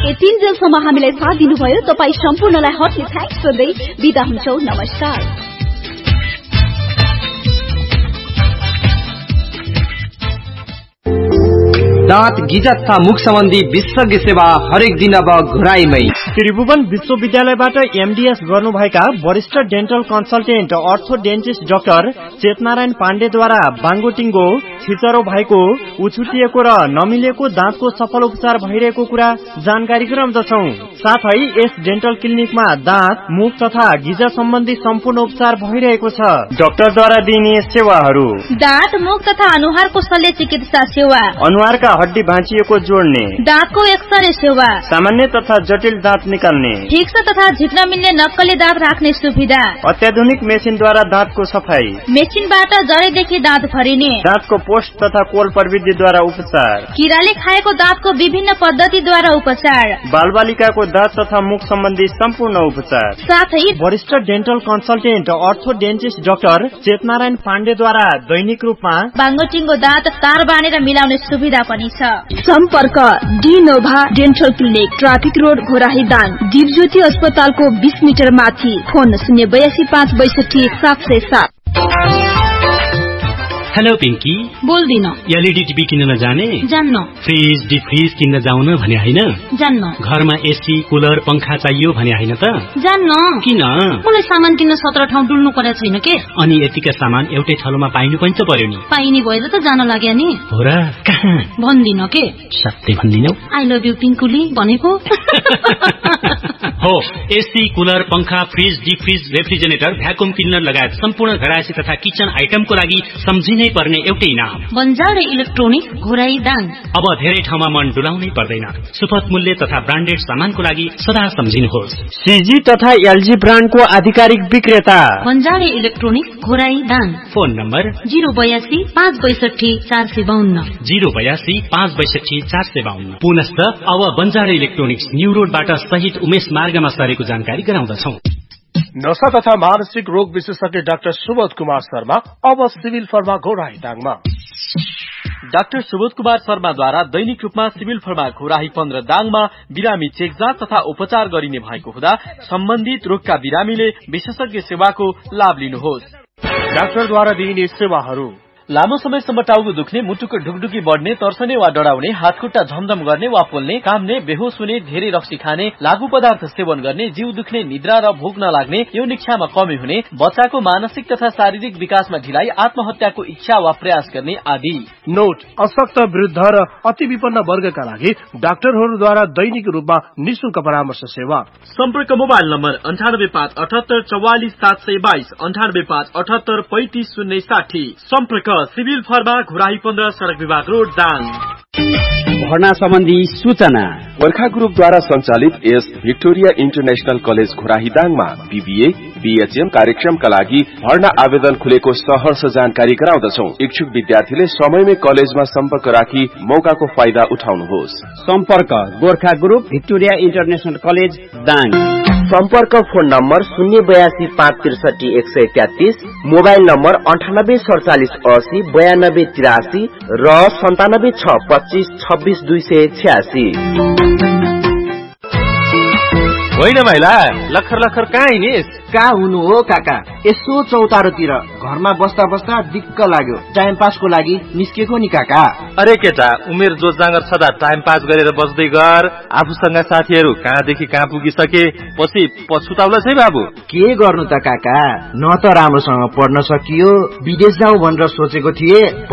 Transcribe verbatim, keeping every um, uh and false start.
यति जेलसम्म हामीलाई साथ दिनुभयो। तपाई सम्पूर्णलाई हटली थ्याङ्क्स गर्दै बिदा हुन्छौ। नमस्कार। दाँत गिजा तथा मुख सम्बन्धी विशेषज्ञ सेवा हरेक दिन अब घोराईमै। त्रिभुवन विश्वविद्यालयबाट एमडीएस गर्नुभएका वरिष्ठ डेन्टल कन्सल्टेन्ट अर्थो डेन्टिस्ट डाक्टर चेतनारायण पाण्डेद्वारा बाङ्गोटिङ्गो छिचरो भएको, उछुटिएको र नमिलेको दाँतको सफल उपचार भइरहेको कुरा जानकारी गराउँदछौ। साथै यस डेन्टल क्लिनिकमा दाँत, मुख तथा गिजा सम्बन्धी सम्पूर्ण उपचार भइरहेको छ। डाक्टरद्वारा दिइने सेवाहरू: दाँत, मुख तथा अनुहारको शल्य चिकित्सा सेवा, अनुहारका हड्डी भाँचिएको जोड्ने, दाँतको एक्सरे सेवा, सामान्य तथा जटिल दाँत निकाल्ने, ठिक छ तथा झिक्न मिल्ने नक्कली दाँत राख्ने सुविधा, अत्याधुनिक मेसिनद्वारा दाँतको सफाई, मेसिनबाट जडेदेखि दाँत भरिने, दाँतको पोस्ट तथा कोल प्रविधिद्वारा उपचार, किराले खाएको दाँतको विभिन्न पद्धतिद्वारा उपचार, बालबालिकाको दाँत तथा मुख सम्बन्धी सम्पूर्ण उपचार, साथै वरिष्ठ डेन्टल कन्सल्टेन्ट अर्थो डेन्टिस्ट डाक्टर चेतनारायण पाण्डेद्वारा दैनिक रूपमा बाङ्गोटिङ्गो दाँत तार बाँधेर मिलाउने सुविधा पनि छ। सम्पर्क डिनोभा dental clinic, traffic road, Ghorahi Dang, Dipjyoti अस्पतालको बीस मिटर माथि। फोन शून्य बयासी पाँच बैसठी सात सय सात। हेलो पिंकी, बोल्दिन। एलईडी टिभी किन्न जाने? जान्न। फ्रिज डिफ्रिज किन्न जाउन भने हैन? जान्न। घरमा एसी कुलर पंखा चाहियो भने हैन त? जान्न। किन? मलाई सामान किन्न सत्र ठाउँ डुल्नु पर्या छैन के? अनि यतिका सामान एउटै ठाउँमा पाइनु पनि त पर्यो नि। पाइने भएर त जान लाग्या नि। हो र? कहाँ? भन्दिन के? सत्य भन्दिनौ? आई लभ यु पिंकुली भनेको। हो, एसी कुलर पंखा फ्रिज डिफ्रिज रेफ्रिजरेटर भ्याकुम क्लिनर लगायत सम्पूर्ण घरायसी तथा किचन आइटमको लागि सम्झिनै पर्ने एउटै नाम बन्जारे इलेक्ट्रोनिक, घोराई दाङ। अब धेरै ठाउँमा मन डुलाउनै पर्दैन। सुपथ मूल्य तथा ब्रान्डेड सामानको लागि सदा सम्झिनुहोस्। सीजी तथा एलजी ब्रान्डको आधिकारिक विक्रेता बन्जारे electronic, Ghorahi Dang. Phone number zero बयासी पाँच बैसठी चार सय बाहन्न जिरो बयासी पाँच बैसठी चार सय बाहन्न। पुनश्च अब बन्जारे इलेक्ट्रोनिक्स न्यू रोडबाट सहित उमेश मार्गमा सरेको जानकारी गराउँदछौ। नशा तथा मानसिक रोग विशेषज्ञ डाक्टर सुबोध कुमार शर्मा अब civil pharma Ghorahi दाङमा। Doctor Subodh Kumar शर्माद्वारा दैनिक रूपमा सिभिल फर्मा घोराही पन्ध्र दाङमा बिरामी चेक जाँच तथा उपचार गरिने भएको हुँदा सम्बन्धित रोगका बिरामीले विशेषज्ञ सेवाको लाभ लिनुहोस्। डाक्टरद्वारा दिइने सेवाहरू: लामो समयसम्म टाउको दुख्ने, मुटुको ढुकढुकी बढ्ने, तर्सने वा डराउने, हातखुट्टा झमझम गर्ने वा पोल्ने, काम्ने, बेहोस हुने, धेरै रक्सी खाने, लागू पदार्थ सेवन गर्ने, जिउ दुख्ने, निद्रा र भोक नलाग्ने, यौन इच्छामा कमी हुने, बच्चाको मानसिक तथा शारीरिक विकासमा ढिलाइ, आत्महत्याको इच्छा वा प्रयास गर्ने आदि। नोट: अशक्त, वृद्ध र अति विपन्न वर्गका लागि डाक्टरहरूद्वारा दैनिक रूपमा निशुल्क परामर्श सेवा। सम्पर्क मोबाइल नम्बर अन्ठानब्बे पाँच अठहत्तर चौवालिस सात सय बाइस अन्ठानब्बे पाँच अठहत्तर पैंतिस शून्य साठी। सम्पर्क सिभिल फर्मा घोराही पन्ध्र सड़क विभाग रोड दाङ। भर्ना सम्बन्धी सूचना: गोर्खा ग्रुपद्वारा सञ्चालित S Victoria international college Ghorahi दाङमा BBA BHM कार्यक्रमका लागि भर्ना आवेदन खुलेको सहर्ष जानकारी गराउँदछौ। इच्छुक विद्यार्थीले समयमै कलेजमा सम्पर्क राखी मौकाको फाइदा उठाउनुहोस्। सम्पर्क Gorkha group Victoria international college Dang. सम्पर्क फोन नम्बर शून्य बयासी पाँच त्रिसठी एक सय तेत्तीस, मोबाइल नम्बर अन्ठानब्बे सडचालिस असी बयानब्बे तिरासी र सन्तानब्बे छ पच्चीस छब्बीस दुई सय छ्यासी। होइन भाइला, लखर लखर कहाँ हिँडिस? कहाँ हुनु हो काका, यसो चौतारोतिर घरमा बस्दा बस्दा दिक्क लाग्यो, टाइम पासको लागि निस्केको नि काका। अरे केटा, उमेर जोजाँगर छदा टाइम पास गरेर बस्दै गर। आफूसँग साथीहरू कहाँदेखि कहाँ पुगिसके, पछि पछुताउला छै बाबु। के गर्नु त काका, न त राम्रोसँग पढ्न सकियो, विदेश जाउँ भनेर सोचेको थिए।